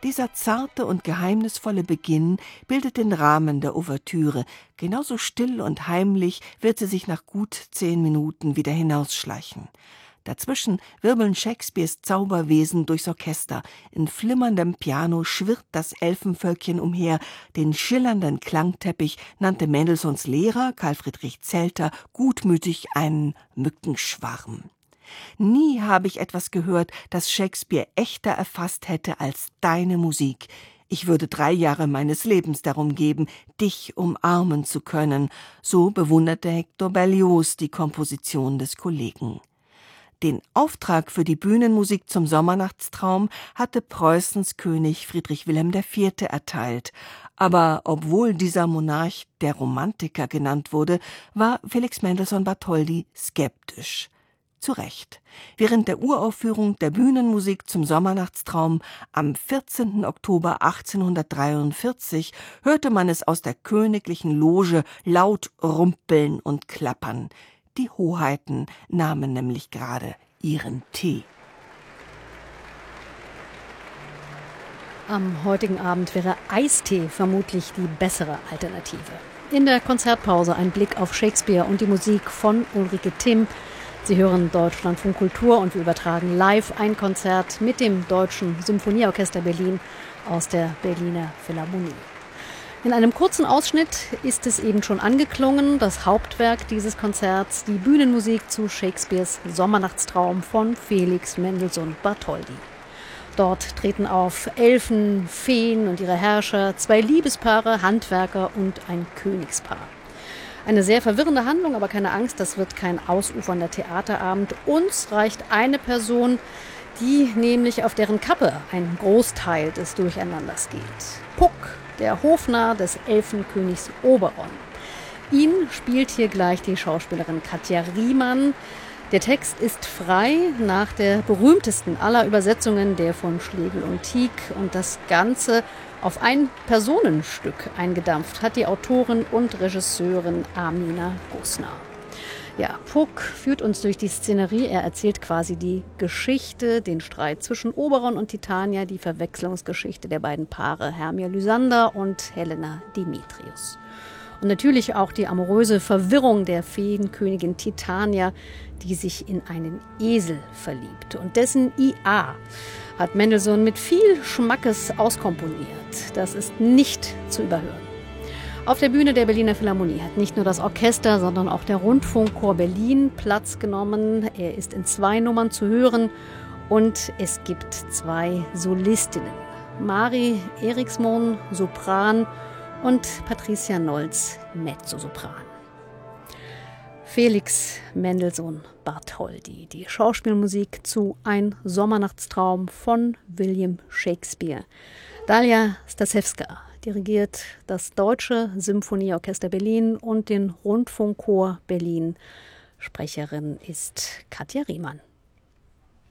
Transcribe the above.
Dieser zarte und geheimnisvolle Beginn bildet den Rahmen der Ouvertüre. Genauso still und heimlich wird sie sich nach gut 10 Minuten wieder hinausschleichen. Dazwischen wirbeln Shakespeares Zauberwesen durchs Orchester. In flimmerndem Piano schwirrt das Elfenvölkchen umher. Den schillernden Klangteppich nannte Mendelssohns Lehrer, Karl Friedrich Zelter, gutmütig einen Mückenschwarm. Nie habe ich etwas gehört, das Shakespeare echter erfasst hätte als deine Musik. Ich würde 3 Jahre meines Lebens darum geben, dich umarmen zu können. So bewunderte Hector Berlioz die Komposition des Kollegen. Den Auftrag für die Bühnenmusik zum Sommernachtstraum hatte Preußens König Friedrich Wilhelm IV. Erteilt. Aber obwohl dieser Monarch der Romantiker genannt wurde, war Felix Mendelssohn Bartholdy skeptisch. Zu Recht. Während der Uraufführung der Bühnenmusik zum Sommernachtstraum am 14. Oktober 1843 hörte man es aus der königlichen Loge laut rumpeln und klappern. Die Hoheiten nahmen nämlich gerade ihren Tee. Am heutigen Abend wäre Eistee vermutlich die bessere Alternative. In der Konzertpause ein Blick auf Shakespeare und die Musik von Ulrike Timm. Sie hören Deutschlandfunk Kultur und wir übertragen live ein Konzert mit dem Deutschen Symphonieorchester Berlin aus der Berliner Philharmonie. In einem kurzen Ausschnitt ist es eben schon angeklungen, das Hauptwerk dieses Konzerts, die Bühnenmusik zu Shakespeares Sommernachtstraum von Felix Mendelssohn Bartholdy. Dort treten auf Elfen, Feen und ihre Herrscher, 2 Liebespaare, Handwerker und ein Königspaar. Eine sehr verwirrende Handlung, aber keine Angst, das wird kein ausufernder Theaterabend. Uns reicht eine Person, die nämlich auf deren Kappe ein Großteil des Durcheinanders geht. Puck, der Hofnarr des Elfenkönigs Oberon. Ihn spielt hier gleich die Schauspielerin Katja Riemann. Der Text ist frei nach der berühmtesten aller Übersetzungen, der von Schlegel und Tieck. Und das Ganze auf ein Personenstück eingedampft hat die Autorin und Regisseurin Amina Gosnar. Ja, Puck führt uns durch die Szenerie. Er erzählt quasi die Geschichte, den Streit zwischen Oberon und Titania, die Verwechslungsgeschichte der beiden Paare Hermia Lysander und Helena Demetrius. Und natürlich auch die amoröse Verwirrung der Feenkönigin Titania, die sich in einen Esel verliebt. Und dessen IA hat Mendelssohn mit viel Schmackes auskomponiert. Das ist nicht zu überhören. Auf der Bühne der Berliner Philharmonie hat nicht nur das Orchester, sondern auch der Rundfunkchor Berlin Platz genommen. Er ist in 2 Nummern zu hören und es gibt 2 Solistinnen. Mari Eriksmoen, Sopran, und Patricia Nolz, Mezzosopran. Felix Mendelssohn Bartholdy, die Schauspielmusik zu Ein Sommernachtstraum von William Shakespeare. Dalia Stasewska dirigiert das Deutsche Symphonieorchester Berlin und den Rundfunkchor Berlin. Sprecherin ist Katja Riemann.